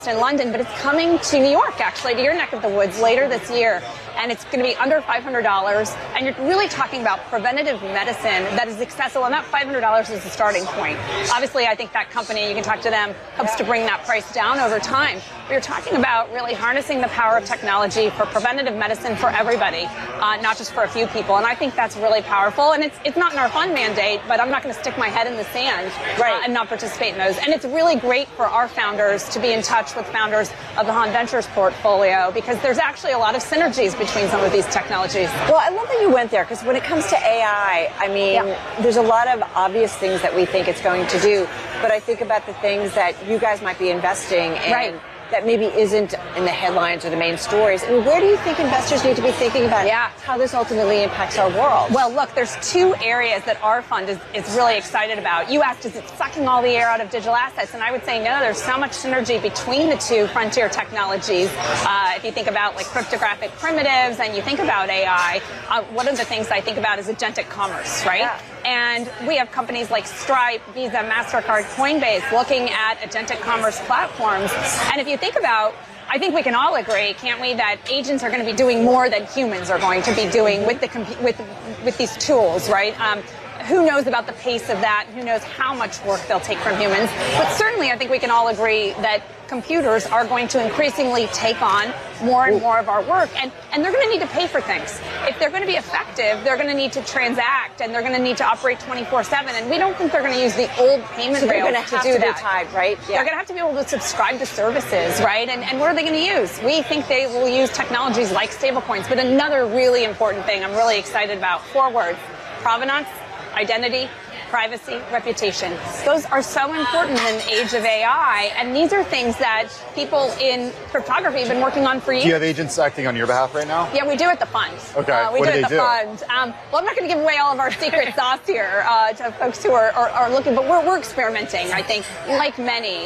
in London, but it's coming to New York, actually, to your neck of the woods later this year. And it's going to be under $500. And you're really talking about preventative medicine that is accessible. And that $500 is the starting point. Obviously, I think that company, you can talk to them, helps to bring that price down over time. But you're talking about really harnessing the power of technology for preventative medicine for everybody, not just for a few people. And I think that's really powerful. And it's not in our fund mandate, but I'm not going to stick my head in the sand and not participate in those. And it's really great for our founders to be in touch with founders of the Hahn Ventures portfolio, because there's actually a lot of synergies between some of these technologies. Well, I love that you went there, because when it comes to AI, I mean, there's a lot of obvious things that we think it's going to do, but I think about the things that you guys might be investing in that maybe isn't in the headlines or the main stories. I mean, where do you think investors need to be thinking about how this ultimately impacts our world? Well, look, there's two areas that our fund is really excited about. You asked, is it sucking all the air out of digital assets? And I would say no, there's so much synergy between the two frontier technologies. If you think about like cryptographic primitives and you think about AI, one of the things I think about is agentic commerce, right? Yeah. And we have companies like Stripe, Visa, MasterCard, Coinbase looking at agentic commerce platforms. And if you think about, I think we can all agree, can't we, that agents are going to be doing more than humans are going to be doing with these tools, right? Who knows about the pace of that? Who knows how much work they'll take from humans? But certainly I think we can all agree that computers are going to increasingly take on more and more of our work, and they're going to need to pay for things. If they're going to be effective, they're going to need to transact, and they're going to need to operate 24/7, and we don't think they're going to use the old payment rails to do that. Tied, right? They're going to have to be able to subscribe to services, right? And what are they going to use? We think they will use technologies like stablecoins, but another really important thing I'm really excited about, 4 words: provenance, identity, privacy, reputation. Those are so important in an age of AI, and these are things that people in cryptography have been working on for years. Do you have agents acting on your behalf right now? Yeah, we do at the fund. Okay, we do at the fund. Well, I'm not going to give away all of our secret sauce here to folks who are looking, but we're experimenting, I think, like many.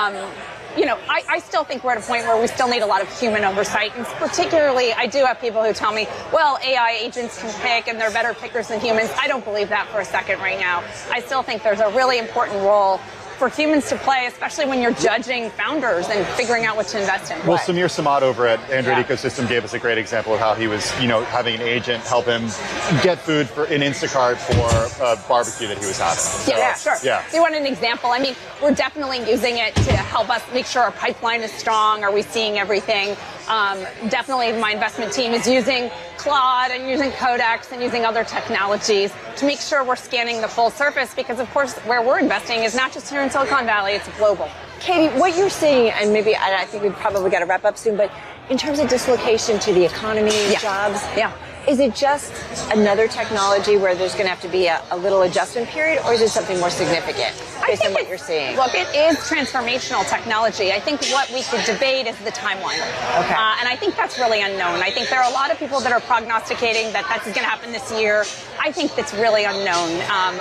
You know, I still think we're at a point where we still need a lot of human oversight, and particularly I do have people who tell me, well, AI agents can pick and they're better pickers than humans. I don't believe that for a second right now. I still think there's a really important role for humans to play, especially when you're judging founders and figuring out what to invest in. Well, Samir Samad over at Android Ecosystem gave us a great example of how he was, having an agent help him get food in Instacart for a barbecue that he was having. So, sure. Yeah. Do you want an example? I mean, we're definitely using it to help us make sure our pipeline is strong. Are we seeing everything? Definitely my investment team is using Claude and using Codex and using other technologies to make sure we're scanning the full surface, because of course where we're investing is not just here in Silicon Valley, it's global. Katie, what you're seeing, and maybe I think we've probably got to wrap up soon, but in terms of dislocation to the economy, jobs, is it just another technology where there's going to have to be a little adjustment period, or is it something more significant based on what you're seeing? Look, it is transformational technology. I think what we could debate is the timeline. Okay. And I think that's really unknown. I think there are a lot of people that are prognosticating that that's going to happen this year. I think that's really unknown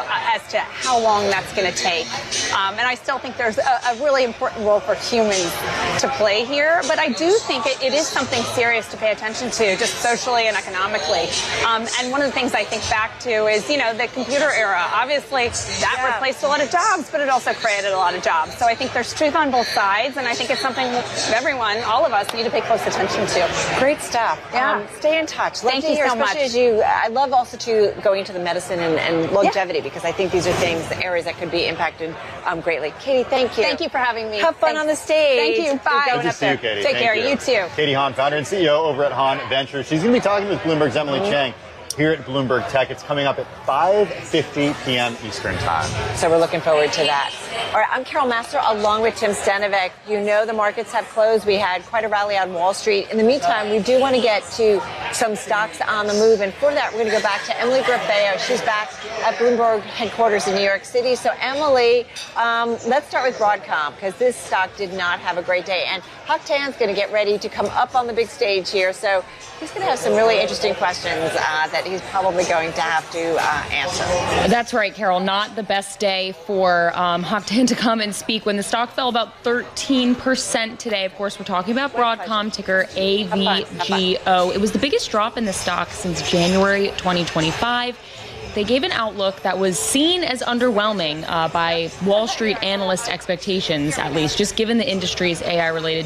as to how long that's going to take. And I still think there's a really important role for humans to play here. But I do think it is something serious to pay attention to, just socially and economically. And one of the things I think back to is, the computer era. Obviously, that replaced a lot of jobs, but it also created a lot of jobs. So I think there's truth on both sides, and I think it's something everyone, all of us, need to pay close attention to. Great stuff. Yeah. Stay in touch. Thank you so much. I love also to going into the medicine and longevity, because I think these are areas that could be impacted greatly. Katie, thank you. Thank you for having me. Have fun on the stage. Thank you. Bye. Good to see you, Katie. Take care. You too. Katie Hahn, founder and CEO over at Hahn Ventures. She's going to be talking with Bloomberg's Emily Chang here at Bloomberg Tech. It's coming up at 5:50 p.m. Eastern Time. So we're looking forward to that. All right, I'm Carol Master along with Tim Stanovic. The markets have closed. We had quite a rally on Wall Street. In the meantime, we do want to get to some stocks on the move. And for that, we're going to go back to Emily Grafeo. She's back at Bloomberg headquarters in New York City. So Emily, let's start with Broadcom, because this stock did not have a great day. And Hock Tan's going to get ready to come up on the big stage here. So he's going to have some really interesting questions that he's probably going to have to answer. That's right, Carol. Not the best day for Hock Tan to come and speak when the stock fell about 13% today. Of course, we're talking about Broadcom, ticker AVGO. It was the biggest drop in the stock since January 2025. they gave an outlook that was seen as underwhelming by Wall Street analyst expectations, at least, just given the industry's AI-related